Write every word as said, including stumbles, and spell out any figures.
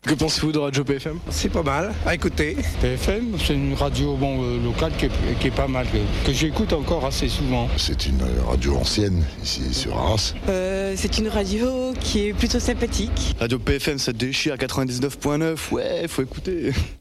Que pensez-vous de Radio P F M ? C'est pas mal à écouter. P F M, c'est une radio bon, euh, locale qui est, qui est pas mal, que, que j'écoute encore assez souvent. C'est une radio ancienne, ici sur Arras. Euh, c'est une radio qui est plutôt sympathique. Radio P F M, ça déchire à quatre-vingt-dix-neuf virgule neuf, ouais, faut écouter.